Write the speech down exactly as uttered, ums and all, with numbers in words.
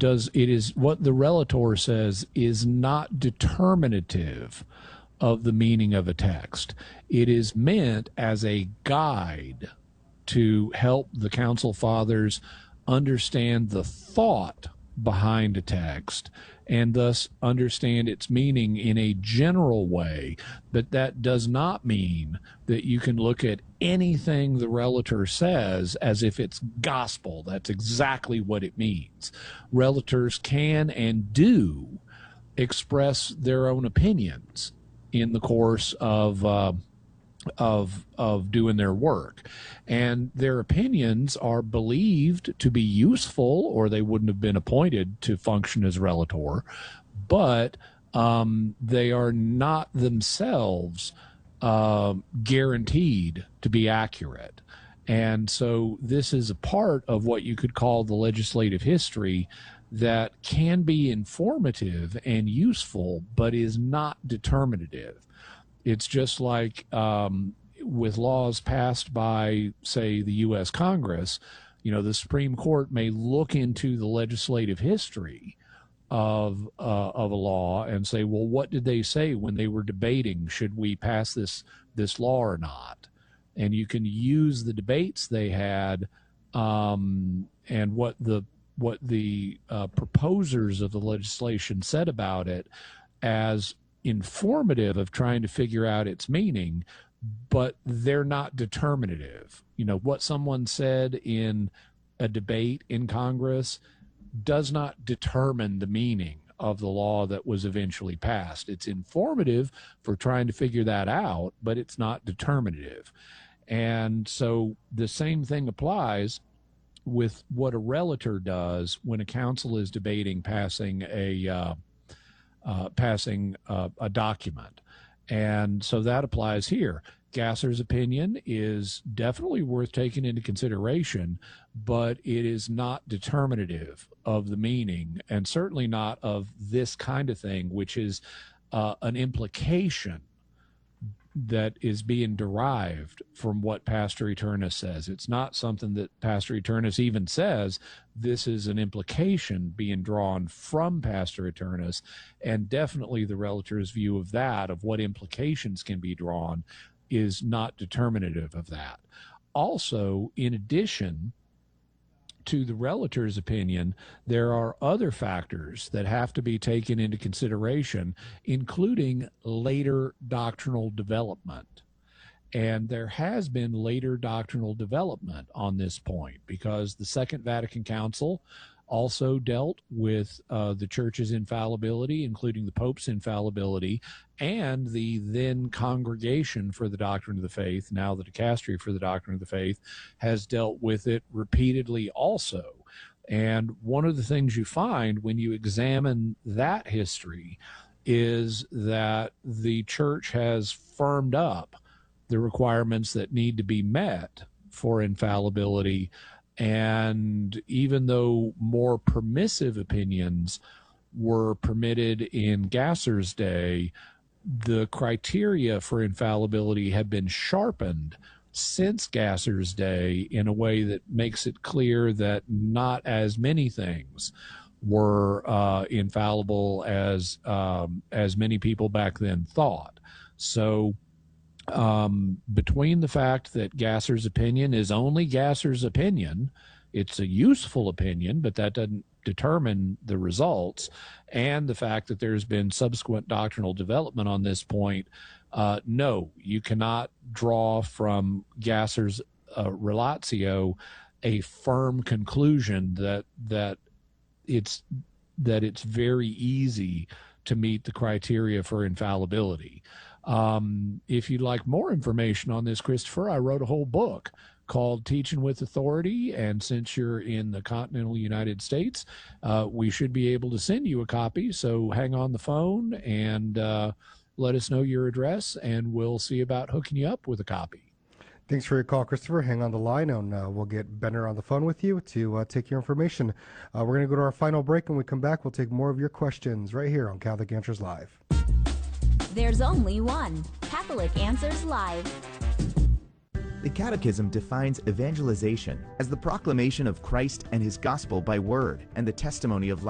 does it is what the relator says is not determinative of the meaning of a text. It is meant as a guide to help the council fathers understand the thought behind a text and thus understand its meaning in a general way. But that does not mean that you can look at anything the relator says as if it's gospel. That's exactly what it means. Relators can and do express their own opinions in the course of uh, of of doing their work, and their opinions are believed to be useful, or they wouldn't have been appointed to function as relator, but um, they are not themselves uh, guaranteed to be accurate. And so this is a part of what you could call the legislative history that can be informative and useful, but is not determinative. It's just like um, with laws passed by, say, the U S Congress. You know, the Supreme Court may look into the legislative history of uh, of a law and say, well, what did they say when they were debating, should we pass this this law or not? And you can use the debates they had um, and what the what the uh, proposers of the legislation said about it as informative of trying to figure out its meaning, but they're not determinative. You know, what someone said in a debate in Congress does not determine the meaning of the law that was eventually passed. It's informative for trying to figure that out, but it's not determinative. And so the same thing applies with what a relator does when a council is debating passing a uh, uh, passing uh, a document. And so that applies here. Gasser's opinion is definitely worth taking into consideration, but it is not determinative of the meaning, and certainly not of this kind of thing, which is uh, an implication that is being derived from what Pastor Eternus says. It's not something that Pastor Eternus even says. This is an implication being drawn from Pastor Eternus, and definitely the relator's view of that, of what implications can be drawn, is not determinative of that. Also, in addition to the relator's opinion, there are other factors that have to be taken into consideration, including later doctrinal development. And there has been later doctrinal development on this point, because the Second Vatican Council also dealt with uh, the church's infallibility, including the Pope's infallibility, and the then Congregation for the Doctrine of the Faith, now the Dicastery for the Doctrine of the Faith, has dealt with it repeatedly also. And one of the things you find when you examine that history is that the church has firmed up the requirements that need to be met for infallibility. And even though more permissive opinions were permitted in Gasser's day, the criteria for infallibility have been sharpened since Gasser's day in a way that makes it clear that not as many things were uh, infallible as um, as many people back then thought. So um, between the fact that Gasser's opinion is only Gasser's opinion, it's a useful opinion, but that doesn't determine the results, and the fact that there's been subsequent doctrinal development on this point, uh, no, you cannot draw from Gasser's uh, relatio a firm conclusion that that it's that it's very easy to meet the criteria for infallibility. Um, if you'd like more information on this, Christopher, I wrote a whole book called Teaching with Authority, and since you're in the continental United States, uh, we should be able to send you a copy. So hang on the phone and uh, let us know your address, and we'll see about hooking you up with a copy. Thanks for your call, Christopher. Hang on the line, and uh, we'll get Benner on the phone with you to uh, take your information. Uh, we're going to go to our final break. When we come back, we'll take more of your questions right here on Catholic Answers Live. There's only one Catholic Answers Live. The Catechism defines evangelization as the proclamation of Christ and his gospel by word and the testimony of life.